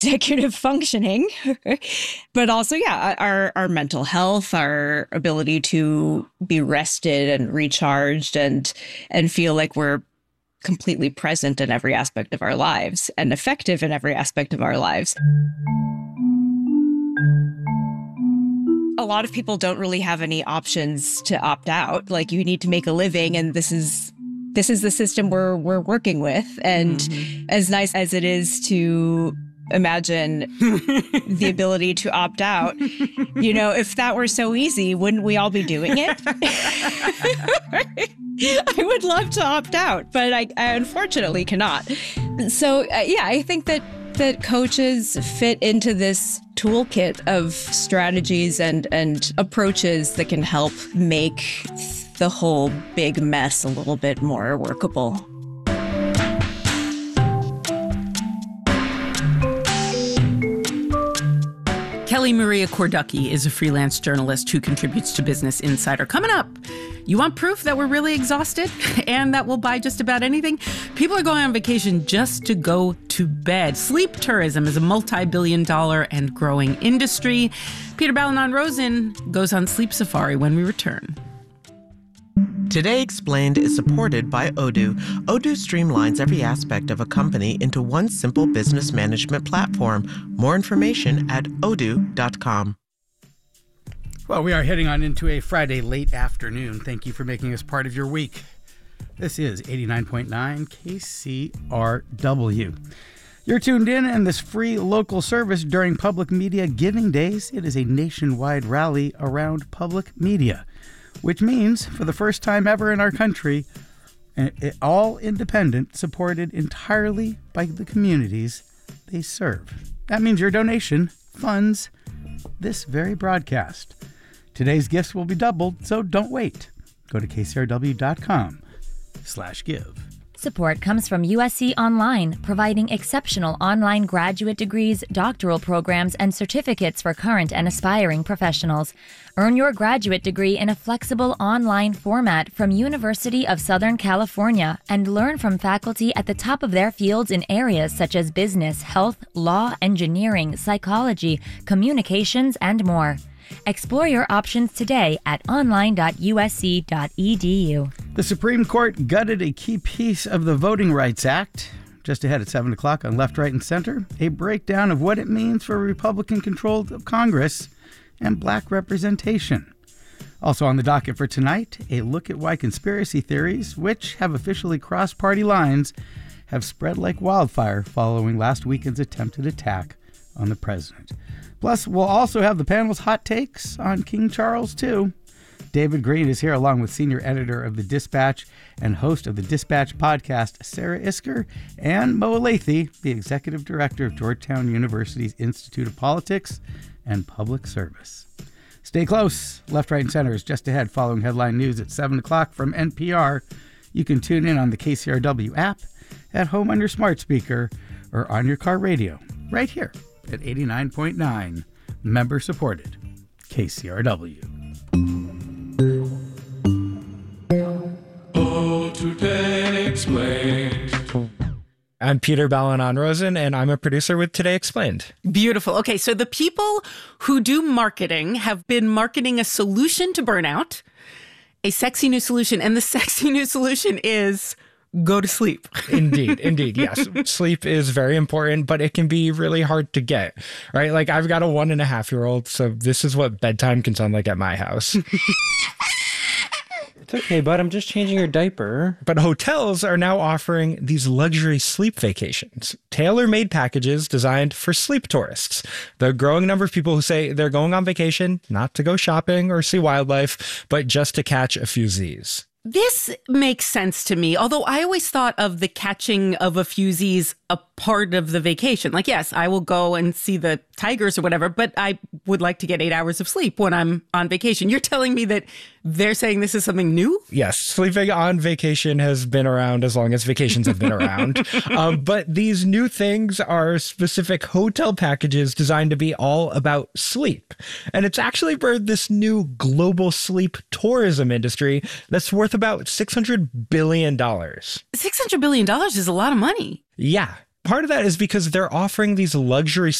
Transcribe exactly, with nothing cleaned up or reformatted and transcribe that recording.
executive functioning, but also, yeah, our, our mental health, our ability to be rested and recharged and, and feel like we're completely present in every aspect of our lives and effective in every aspect of our lives. A lot of people don't really have any options to opt out. Like, you need to make a living, and this is this is the system we're we're working with. And mm-hmm. as nice as it is to imagine the ability to opt out, you know, if that were so easy, wouldn't we all be doing it? I would love to opt out, but I, I unfortunately cannot. So, uh, yeah, I think that that coaches fit into this toolkit of strategies and, and approaches that can help make the whole big mess a little bit more workable. Kelly Maria Korducki is a freelance journalist who contributes to Business Insider. Coming up, you want proof that we're really exhausted and that we'll buy just about anything? People are going on vacation just to go to bed. Sleep tourism is a multi-billion dollar and growing industry. Peter Balonon-Rosen goes on sleep safari when we return. Today Explained is supported by Odoo. Odoo streamlines every aspect of a company into one simple business management platform. More information at odoo dot com. Well, we are heading on into a Friday late afternoon. Thank you for making us part of your week. This is eighty-nine point nine K C R W. You're tuned in in this free local service during Public Media Giving Days. It is a nationwide rally around public media, which means, for the first time ever in our country, it, all independent, supported entirely by the communities they serve. That means your donation funds this very broadcast. Today's gifts will be doubled, so don't wait. Go to k c r w dot com slash give. Support comes from U S C Online, providing exceptional online graduate degrees, doctoral programs, and certificates for current and aspiring professionals. Earn your graduate degree in a flexible online format from University of Southern California and learn from faculty at the top of their fields in areas such as business, health, law, engineering, psychology, communications, and more. Explore your options today at online dot u s c dot e d u. The Supreme Court gutted a key piece of the Voting Rights Act. Just ahead at seven o'clock on Left, Right, and Center, a breakdown of what it means for a Republican-controlled Congress and black representation. Also on the docket for tonight, a look at why conspiracy theories, which have officially crossed party lines, have spread like wildfire following last weekend's attempted attack on the president. Plus, we'll also have the panel's hot takes on King Charles, too. David Green is here along with senior editor of The Dispatch and host of the Dispatch podcast, Sarah Isker, and Mo Elathi, the executive director of Georgetown University's Institute of Politics and Public Service. Stay close. Left, Right, and Center is just ahead following headline news at seven o'clock from N P R. You can tune in on the K C R W app, at home on your smart speaker, or on your car radio, right here at eighty-nine point nine, member-supported K C R W. Oh, Today Explained. I'm Peter Balonon-Rosen, and I'm a producer with Today Explained. Beautiful. Okay, so the people who do marketing have been marketing a solution to burnout, a sexy new solution, and the sexy new solution is go to sleep. Indeed, indeed, yes. Sleep is very important, but it can be really hard to get, right? Like, I've got a one and a half year old, so this is what bedtime can sound like at my house. It's okay, bud. I'm just changing your diaper. But hotels are now offering these luxury sleep vacations, tailor-made packages designed for sleep tourists. The growing number of people who say they're going on vacation, not to go shopping or see wildlife, but just to catch a few Z's. This makes sense to me, although I always thought of the catching of a few Z's a part of the vacation. Like, yes, I will go and see the tigers or whatever, but I would like to get eight hours of sleep when I'm on vacation. You're telling me that they're saying this is something new? Yes, sleeping on vacation has been around as long as vacations have been around. um, but these new things are specific hotel packages designed to be all about sleep. And it's actually birthed this new global sleep tourism industry that's worth about six hundred billion dollars. six hundred billion dollars is a lot of money. Yeah. part of that is because they're offering these luxury